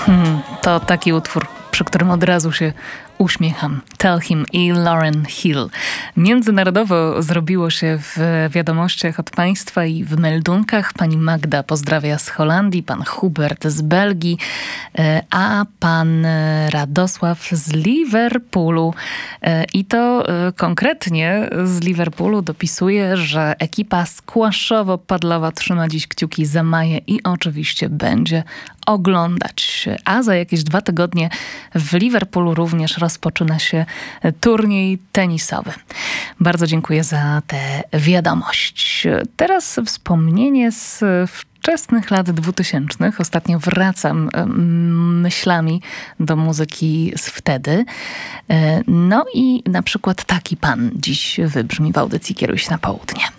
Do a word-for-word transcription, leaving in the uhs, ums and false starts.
Hmm, to taki utwór, przy którym od razu się uśmiecham. Tell Him i Lauryn Hill. Międzynarodowo zrobiło się w wiadomościach od państwa i w meldunkach. Pani Magda pozdrawia z Holandii, pan Hubert z Belgii, a pan Radosław z Liverpoolu. I to konkretnie z Liverpoolu dopisuje, że ekipa squashowo-padlowa trzyma dziś kciuki za Maję i oczywiście będzie oglądać. A za jakieś dwa tygodnie w Liverpoolu również rozpoczyna się turniej tenisowy. Bardzo dziękuję za tę wiadomość. Teraz wspomnienie z wczesnych lat dwutysięcznych. Ostatnio wracam myślami do muzyki z wtedy. No i na przykład taki pan dziś wybrzmi w audycji Kieruj się na południe.